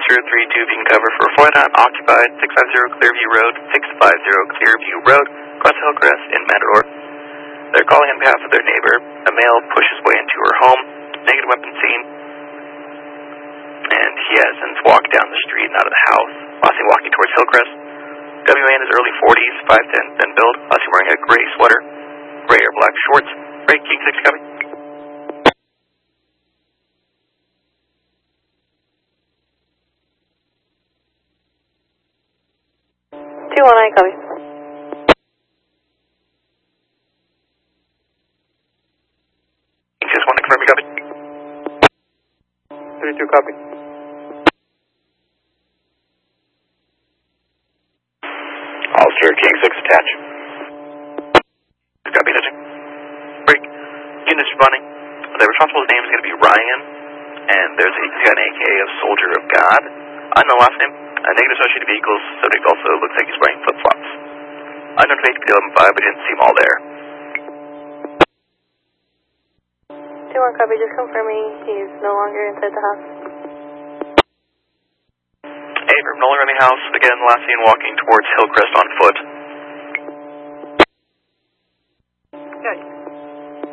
Officer 3-2, being cover for Florida, occupied 650 Clearview Road, 650 Clearview Road, across Hillcrest in Matador. They're calling on behalf of their neighbor. A male pushes his way into her home, negative weapon seen, and he has since walked down the street and out of the house. Last seen walking towards Hillcrest. WA in his early 40s, 5'10", thin build. Last seen wearing a gray sweater, gray or black shorts. Ray, King 6 copy. I copy. Just want to confirm you copy. 32 copy. Officer King 6 attach. Copy, touching. Break. Units responding. The responsible's name is going to be Ryan, and he's got an AKA of Soldier of God. Unknown last name. Negative associated vehicles. Subject also looks like he's wearing flip-flops. Unknown fake to 11-5, but didn't see him all there. 2-1 copy, just confirming he's no longer inside the house. From no longer in the house. Again, last seen walking towards Hillcrest on foot. Yeah.